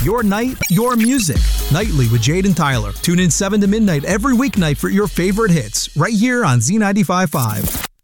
Your night, your music. Nightly with Jade and Tyler. Tune in 7 to midnight every weeknight for your favorite hits, right here on Z95.5.